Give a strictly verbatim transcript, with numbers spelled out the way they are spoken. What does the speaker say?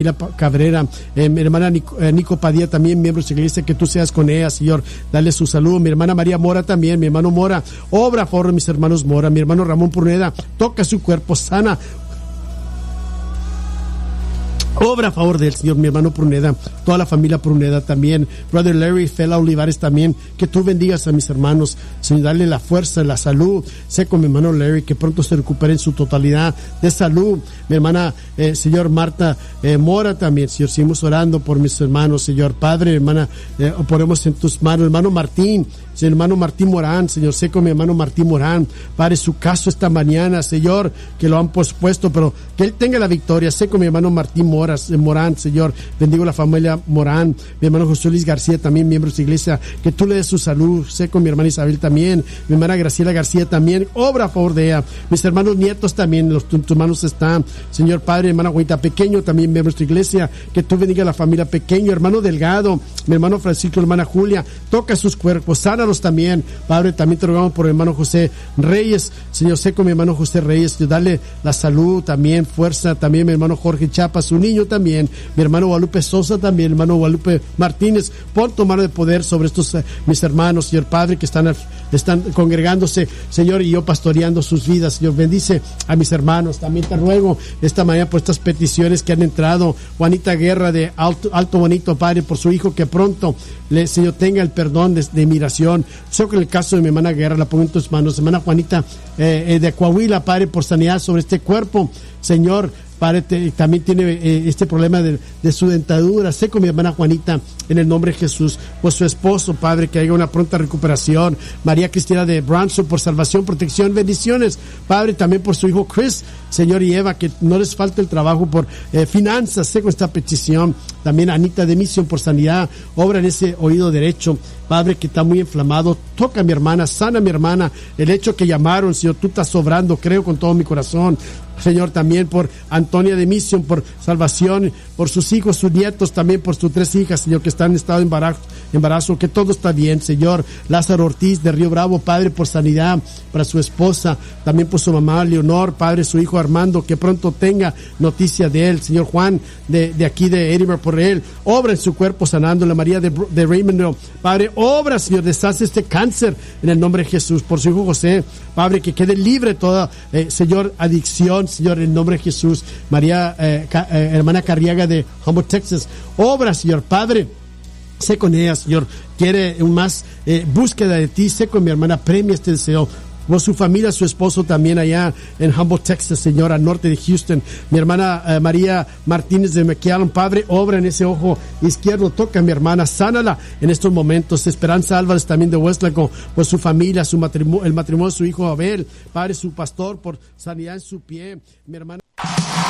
Sheila Cabrera, eh, mi hermana Nico, eh, Nico Padilla también, miembros de la iglesia, que tú seas con ella, Señor, dale su salud. Mi hermana María Mora también, mi hermano Mora, obra a favor de mis hermanos Mora, mi hermano Ramón Pruneda, toca su cuerpo, sana, obra a favor del Señor, mi hermano Pruneda, toda la familia Pruneda también, Brother Larry, Fela Olivares también, que tú bendigas a mis hermanos, Señor, dale la fuerza, la salud, sé con mi hermano Larry, que pronto se recupere en su totalidad de salud, mi hermana, eh, Señor, Marta eh, Mora también, Señor, seguimos orando por mis hermanos, Señor, Padre, hermana, eh, ponemos en tus manos, hermano Martín, Señor, hermano Martín Morán, Señor, sé con mi hermano Martín Morán, Padre, su caso esta mañana, Señor, que lo han pospuesto, pero que él tenga la victoria, sé con mi hermano Martín Morán, Morán, Señor, bendigo la familia Morán, mi hermano José Luis García también, miembros de iglesia, que tú le des su salud, sé con mi hermana Isabel también, mi hermana Graciela García también, obra a favor de ella, mis hermanos nietos también, los tus tu manos están, Señor Padre, hermana Juanita Pequeño también, miembros de iglesia, que tú bendiga a la familia Pequeño, hermano Delgado, mi hermano Francisco, hermana Julia, toca sus cuerpos, sánalos también, Padre, también te rogamos por el hermano José Reyes, Señor, sé con mi hermano José Reyes, dale la salud también, fuerza también, mi hermano Jorge Chapa, su niño también, mi hermano Guadalupe Sosa también, hermano Guadalupe Martínez, pon tu mano de poder sobre estos eh, mis hermanos, Señor Padre, que están, están congregándose, Señor, y yo pastoreando sus vidas, Señor, bendice a mis hermanos, también te ruego esta mañana por estas peticiones que han entrado, Juanita Guerra de Alto, Alto Bonito, Padre, por su hijo, que pronto, le, Señor, tenga el perdón de, de migración, sé que en el caso de mi hermana Guerra, la pongo en tus manos, hermana Juanita eh, eh, de Coahuila, Padre, por sanidad sobre este cuerpo, Señor, Padre, te, también tiene eh, este problema de, de su dentadura, sé con mi hermana Juanita, en el nombre de Jesús, por su esposo, Padre, que haya una pronta recuperación, María Cristina de Branson, por salvación, protección, bendiciones, Padre, también por su hijo Chris, Señor, y Eva, que no les falte el trabajo por eh, finanzas, sé con esta petición, también Anita de Misión por sanidad, obra en ese oído derecho, Padre, que está muy inflamado, toca a mi hermana, sana a mi hermana, el hecho que llamaron, Señor, tú estás sobrando, creo con todo mi corazón, Señor, también por Antonia de Misión, por salvación, por sus hijos, sus nietos, también por sus tres hijas, Señor, que están en estado de embarazo, embarazo, que todo está bien, Señor. Lázaro Ortiz de Río Bravo, Padre, por sanidad para su esposa, también por su mamá Leonor, Padre, su hijo Armando, que pronto tenga noticia de él, Señor. Juan de, de aquí de Edinburgh, por él, obra en su cuerpo sanando, la María de, de Raymond, Padre, obra, Señor, deshace este cáncer en el nombre de Jesús, por su hijo José, Padre, que quede libre toda, eh, Señor, adicción, Señor, en el nombre de Jesús. María, eh, ca, eh, hermana Carriaga de Humboldt, Texas, obra, Señor, Padre, sé con ella, Señor, quiere un más eh, búsqueda de ti, sé con mi hermana, premia este deseo, por su familia, su esposo también allá en Humboldt, Texas, Señor, al norte de Houston, mi hermana eh, María Martínez de McAllen, Padre, obra en ese ojo izquierdo, toca a mi hermana, sánala en estos momentos. Esperanza Álvarez también de Westlaco, por su familia, su matrimonio, el matrimonio de su hijo Abel, Padre, su pastor, por sanidad en su pie, mi hermana